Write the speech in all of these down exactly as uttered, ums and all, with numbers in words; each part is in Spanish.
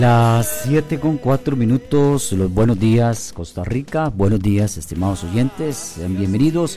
Las siete con cuatro minutos, los buenos días Costa Rica, buenos días estimados oyentes, sean bienvenidos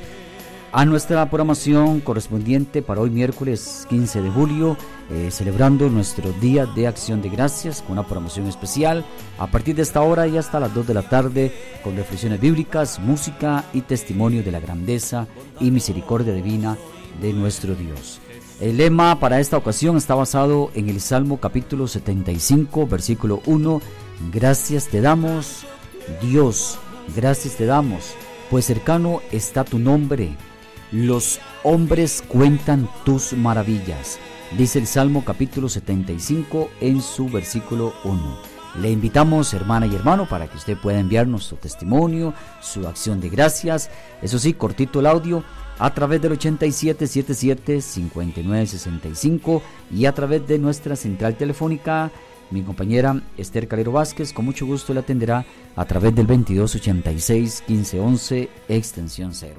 a nuestra programación correspondiente para hoy miércoles quince de julio, eh, celebrando nuestro Día de Acción de Gracias con una programación especial a partir de esta hora y hasta las dos de la tarde con reflexiones bíblicas, música y testimonio de la grandeza y misericordia divina de nuestro Dios. El lema para esta ocasión está basado en el Salmo capítulo setenta y cinco, versículo uno. Gracias te damos, Dios, gracias te damos, pues cercano está tu nombre. Los hombres cuentan tus maravillas, dice el Salmo capítulo setenta y cinco en su versículo uno. Le invitamos, hermana y hermano, para que usted pueda enviarnos su testimonio, su acción de gracias, eso sí, cortito el audio, a través del ochenta y siete setenta y siete cincuenta y nueve sesenta y cinco y a través de nuestra central telefónica. Mi compañera Esther Calero Vázquez con mucho gusto le atenderá a través del veintidós ochenta y seis quince once extensión cero.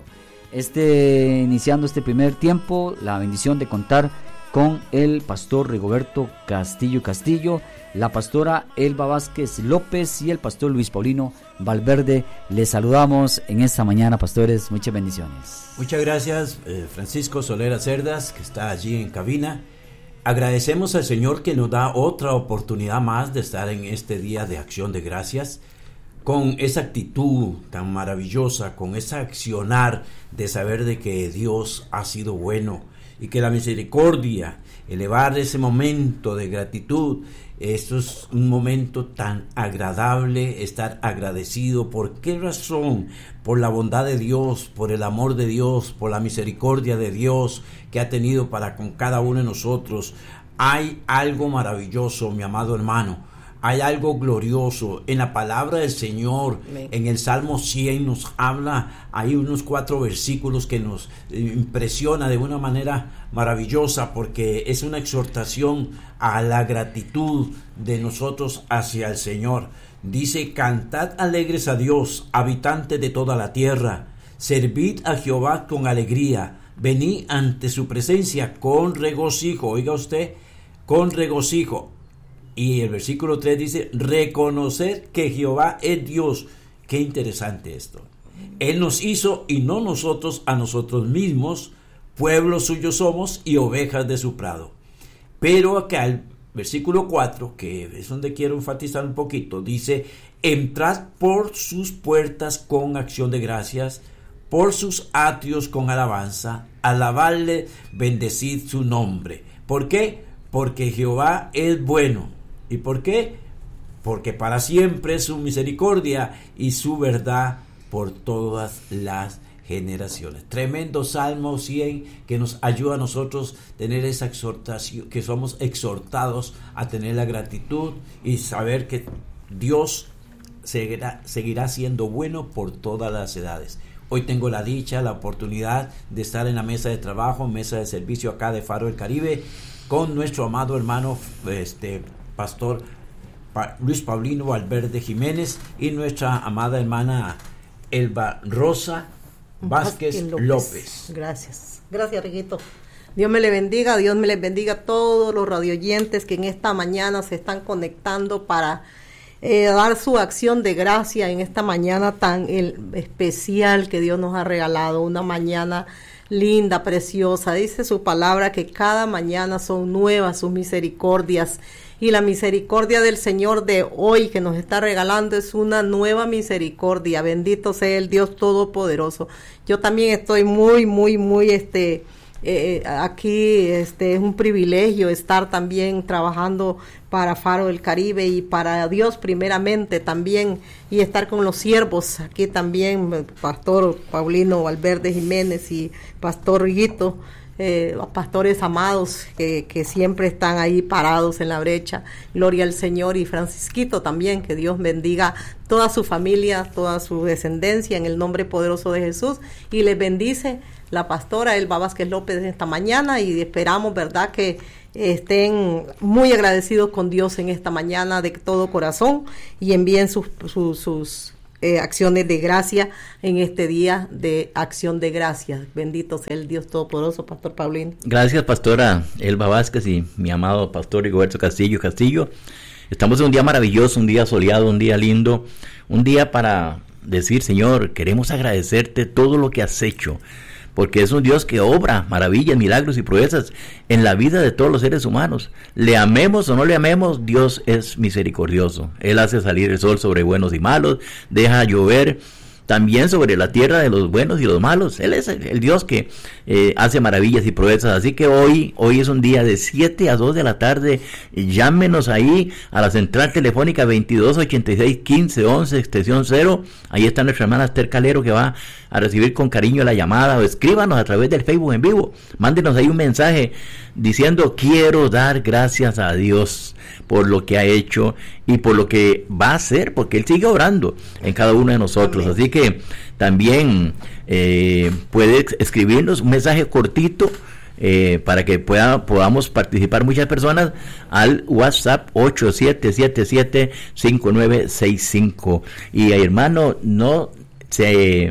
Este, iniciando este primer tiempo, la bendición de contar con el pastor Rigoberto Castillo Castillo, la pastora Elba Vázquez López y el pastor Luis Paulino Valverde. Les saludamos en esta mañana, pastores, muchas bendiciones. Muchas gracias, eh, Francisco Solera Cerdas, que está allí en cabina. Agradecemos al Señor que nos da otra oportunidad más de estar en este día de acción de gracias, con esa actitud tan maravillosa, con ese accionar de saber de que Dios ha sido bueno y que la misericordia, elevar ese momento de gratitud. Esto es un momento tan agradable, estar agradecido. ¿Por qué razón? Por la bondad de Dios, por el amor de Dios, por la misericordia de Dios que ha tenido para con cada uno de nosotros. Hay algo maravilloso, mi amado hermano. Hay algo glorioso en la palabra del Señor. En el Salmo cien nos habla, hay unos cuatro versículos que nos impresiona de una manera maravillosa, porque es una exhortación a la gratitud de nosotros hacia el Señor. Dice: cantad alegres a Dios, habitantes de toda la tierra, servid a Jehová con alegría, venid ante su presencia con regocijo. Oiga usted, con regocijo. Y el versículo tres dice: reconocer que Jehová es Dios. Qué interesante esto. Él nos hizo y no nosotros a nosotros mismos, pueblo suyo somos y ovejas de su prado. Pero acá el versículo cuatro, que es donde quiero enfatizar un poquito, dice: entrad por sus puertas con acción de gracias, por sus atrios con alabanza, alabadle, bendecid su nombre. ¿Por qué? Porque Jehová es bueno. ¿Y por qué? Porque para siempre es su misericordia y su verdad por todas las generaciones. Tremendo Salmo cien que nos ayuda a nosotros a tener esa exhortación, que somos exhortados a tener la gratitud y saber que Dios seguirá, seguirá siendo bueno por todas las edades. Hoy tengo la dicha, la oportunidad de estar en la mesa de trabajo, mesa de servicio acá de Faro del Caribe, con nuestro amado hermano este pastor pa- Luis Paulino Valverde Jiménez y nuestra amada hermana Elba Rosa Vázquez López. López. Gracias, gracias Riguito. Dios me le bendiga, Dios me les bendiga a todos los radioyentes que en esta mañana se están conectando para eh, dar su acción de gracia en esta mañana tan el, especial que Dios nos ha regalado, una mañana linda, preciosa. Dice su palabra que cada mañana son nuevas sus misericordias, y la misericordia del Señor de hoy que nos está regalando es una nueva misericordia. Bendito sea el Dios Todopoderoso. Yo también estoy muy, muy, muy este eh, aquí este es un privilegio estar también trabajando para Faro del Caribe y para Dios primeramente también, y estar con los siervos aquí también, Pastor Paulino Valverde Jiménez y Pastor Riguito, eh, pastores amados que, que siempre están ahí parados en la brecha. Gloria al Señor. Y Francisquito también, que Dios bendiga toda su familia, toda su descendencia en el nombre poderoso de Jesús, y les bendice la pastora Elba Vázquez López esta mañana, y esperamos, verdad, que estén muy agradecidos con Dios en esta mañana de todo corazón, y envíen sus, sus, sus eh, acciones de gracia en este día de acción de gracias. Bendito sea el Dios Todopoderoso, Pastor Paulino. Gracias, pastora Elba Vázquez y mi amado pastor Rigoberto Castillo Castillo. Estamos en un día maravilloso, un día soleado, un día lindo, un día para decir, Señor, queremos agradecerte todo lo que has hecho, porque es un Dios que obra maravillas, milagros y proezas en la vida de todos los seres humanos. Le amemos o no le amemos, Dios es misericordioso. Él hace salir el sol sobre buenos y malos, deja llover también sobre la tierra de los buenos y los malos. Él es el, el Dios que eh, hace maravillas y proezas. Así que hoy, hoy es un día de siete a dos de la tarde. Llámenos ahí a la central telefónica veintidós ochenta y seis quince once extensión cero. Ahí está nuestra hermana Esther Calero, que va a recibir con cariño la llamada, o escríbanos a través del Facebook en vivo. Mándenos ahí un mensaje diciendo: quiero dar gracias a Dios por lo que ha hecho y por lo que va a hacer, porque Él sigue obrando en cada uno de nosotros. Amén. Así que también eh, puede escribirnos un mensaje cortito eh, para que pueda, podamos participar muchas personas al WhatsApp ocho siete siete siete cinco nueve seis cinco. Y hermano, no se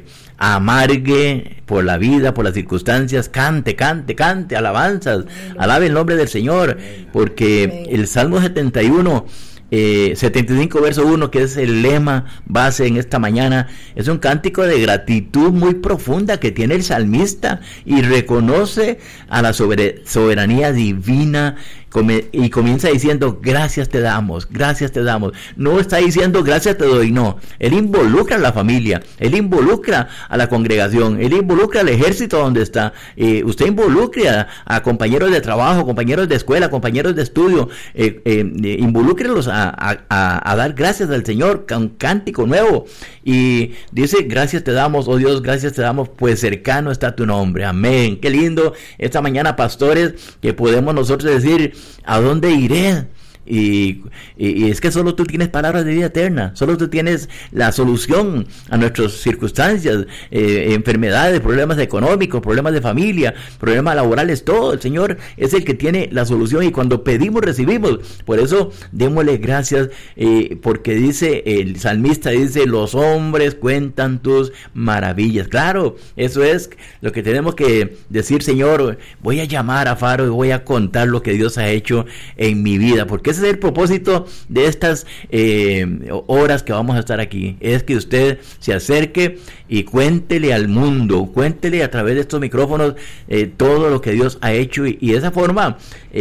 amargue por la vida, por las circunstancias, cante, cante, cante, alabanzas, alabe el nombre del Señor, porque el Salmo setenta y uno, eh, setenta y cinco verso uno, que es el lema base en esta mañana, es un cántico de gratitud muy profunda que tiene el salmista, y reconoce a la sober- soberanía divina, y comienza diciendo: gracias te damos, gracias te damos. No está diciendo gracias te doy, no. Él involucra a la familia, él involucra a la congregación, él involucra al ejército donde está. Eh, usted involucra a, a compañeros de trabajo, compañeros de escuela, compañeros de estudio, eh, eh, involúcrelos a, a, a, a dar gracias al Señor con cántico nuevo. Y dice: gracias te damos, oh Dios, gracias te damos, pues cercano está tu nombre. Amén. Qué lindo esta mañana, pastores, que podemos nosotros decir: ¿a dónde iré? Y, y, y es que solo tú tienes palabras de vida eterna, solo tú tienes la solución a nuestras circunstancias, eh, enfermedades, problemas económicos, problemas de familia, problemas laborales, todo. El Señor es el que tiene la solución, y cuando pedimos recibimos. Por eso démosle gracias, eh, porque dice el salmista, dice: los hombres cuentan tus maravillas. Claro, eso es lo que tenemos que decir: Señor, voy a llamar a Faro y voy a contar lo que Dios ha hecho en mi vida, porque ese es el propósito de estas eh, horas que vamos a estar aquí. Es que usted se acerque y cuéntele al mundo, cuéntele a través de estos micrófonos eh, todo lo que Dios ha hecho, y, y de esa forma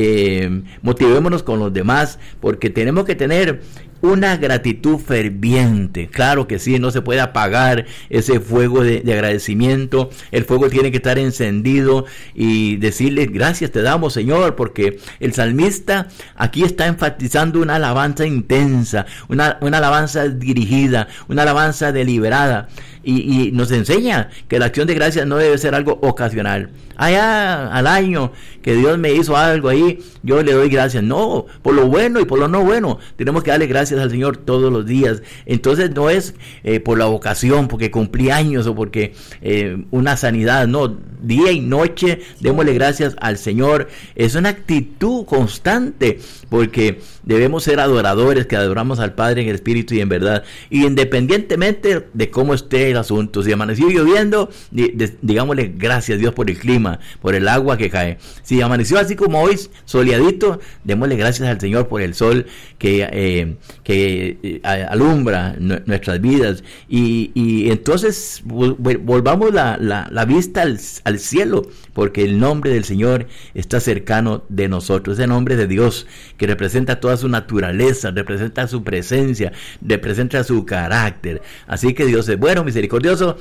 eh, motivémonos con los demás, porque tenemos que tener una gratitud ferviente. Claro que sí, no se puede apagar ese fuego de, de agradecimiento. El fuego tiene que estar encendido y decirle: gracias te damos, Señor, porque el salmista aquí está enfatizando una alabanza intensa, una, una alabanza dirigida, una alabanza deliberada, y, y nos enseña que la acción de gracias no debe ser algo ocasional. Allá al año que Dios me hizo algo ahí, yo le doy gracias. No, por lo bueno y por lo no bueno, tenemos que darle gracias al Señor todos los días. Entonces no es eh, por la vocación, porque cumplí años o porque eh, una sanidad, no, día y noche démosle gracias al Señor. Es una actitud constante, porque debemos ser adoradores que adoramos al Padre en el Espíritu y en verdad, y independientemente de cómo esté el asunto. Si amaneció lloviendo, digámosle gracias a Dios por el clima, por el agua que cae. Si amaneció así como hoy, soleadito, démosle gracias al Señor por el sol que, eh, que eh, alumbra n- nuestras vidas. Y, y entonces volvamos la, la, la vista al, al cielo, porque el nombre del Señor está cercano de nosotros. Ese nombre de Dios que representa toda su naturaleza, representa su presencia, representa su carácter. Así que Dios es bueno, misericordioso,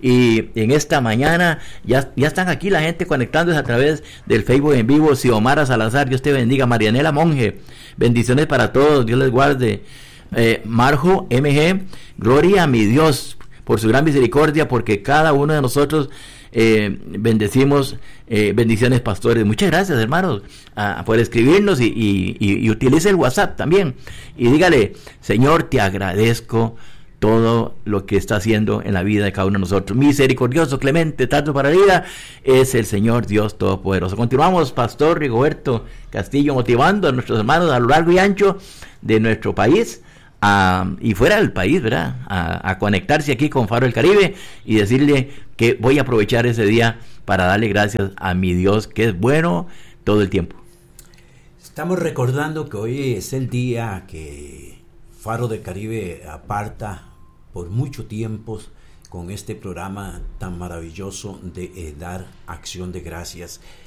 y en esta mañana ya, ya están aquí la gente conectándose a través del Facebook en vivo. Xiomara Salazar, Dios te bendiga. Marianela Monge, bendiciones para todos, Dios les guarde. eh, Marjo M G, gloria a mi Dios por su gran misericordia, porque cada uno de nosotros eh, bendecimos. Eh, bendiciones, pastores. Muchas gracias, hermanos, uh, por escribirnos, y, y, y, y utilice el WhatsApp también, y dígale: Señor, te agradezco todo lo que está haciendo en la vida de cada uno de nosotros. Misericordioso, clemente, tanto para la vida es el Señor Dios Todopoderoso. Continuamos, Pastor Rigoberto Castillo, motivando a nuestros hermanos a lo largo y ancho de nuestro país, a, y fuera del país, ¿verdad? A, a conectarse aquí con Faro del Caribe, y decirle que voy a aprovechar ese día para darle gracias a mi Dios, que es bueno todo el tiempo. Estamos recordando que hoy es el día que Faro de Caribe aparta por mucho tiempo con este programa tan maravilloso de eh, dar acción de gracias.